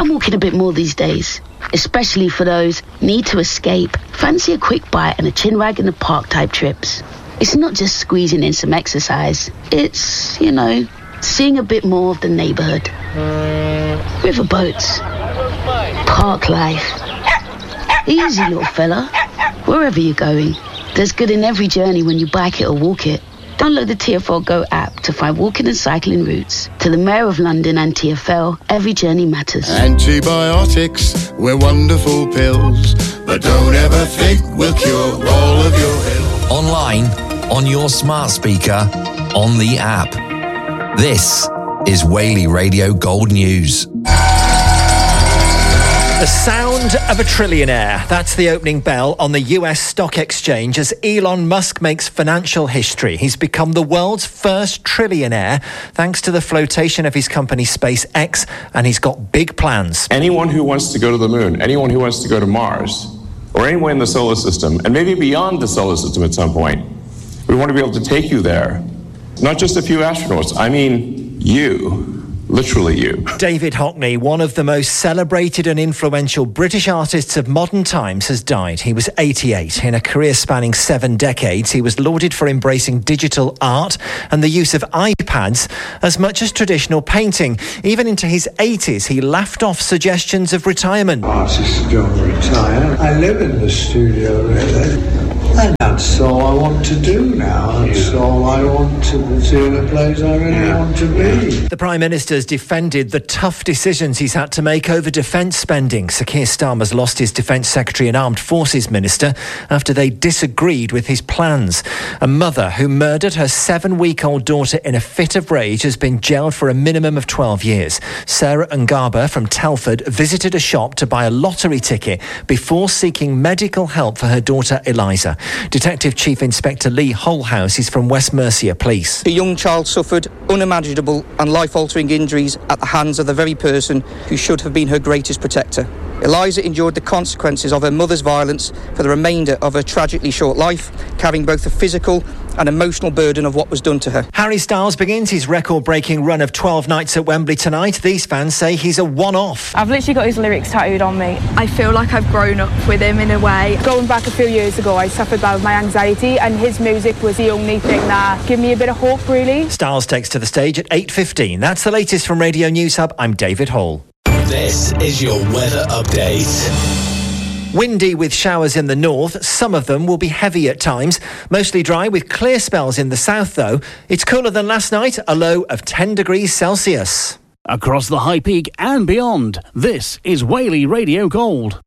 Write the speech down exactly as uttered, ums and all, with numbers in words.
I'm walking a bit more these days, especially for those need to escape, fancy a quick bite and a chin wag in the park type trips. It's not just squeezing in some exercise. It's, you know, seeing a bit more of the neighborhood. Riverboats. Park life. Easy, little fella. Wherever you're going, there's good in every journey when you bike it or walk it. Download the T F L Go app to find walking and cycling routes. To the Mayor of London and T F L, every journey matters. Antibiotics, we're wonderful pills, but don't ever think we'll cure all of your ills. Online, on your smart speaker, on the app. This is Whaley Radio Gold News. The sound of a trillionaire. That's the opening bell on the U S stock exchange as Elon Musk makes financial history. He's become the world's first trillionaire thanks to the flotation of his company SpaceX, and he's got big plans. Anyone who wants to go to the moon, anyone who wants to go to Mars, or anywhere in the solar system, and maybe beyond the solar system at some point, we want to be able to take you there. Not just a few astronauts, I mean you. Literally you. David Hockney, one of the most celebrated and influential British artists of modern times, has died. He was eighty-eight. In a career spanning seven decades, he was lauded for embracing digital art and the use of iPads as much as traditional painting. Even into his eighties, he laughed off suggestions of retirement. Artists don't retire. I live in the studio, really. And that's all I want to do now. That's all I want to do, the place I really yeah. want to be. The Prime Minister's defended the tough decisions he's had to make over defence spending. Sir Keir Starmer's lost his Defence Secretary and Armed Forces Minister after they disagreed with his plans. A mother who murdered her seven-week-old daughter in a fit of rage has been jailed for a minimum of twelve years. Sarah Ngaba from Telford visited a shop to buy a lottery ticket before seeking medical help for her daughter Eliza. Detective Chief Inspector Lee Holhouse is from West Mercia Police. The young child suffered unimaginable and life-altering injuries at the hands of the very person who should have been her greatest protector. Eliza endured the consequences of her mother's violence for the remainder of her tragically short life, carrying both the physical and emotional burden of what was done to her. Harry Styles begins his record-breaking run of twelve nights at Wembley tonight. These fans say he's a one-off. I've literally got his lyrics tattooed on me. I feel like I've grown up with him in a way. Going back a few years ago, I suffered with my anxiety, and his music was the only thing that gave me a bit of hope, really. Styles takes to the stage at eight fifteen. That's the latest from Radio News Hub. I'm David Hall. This is your weather update. Windy with showers in the north. Some of them will be heavy at times. Mostly dry with clear spells in the south, though. It's cooler than last night, a low of ten degrees Celsius. Across the High Peak and beyond, this is Whaley Radio Gold.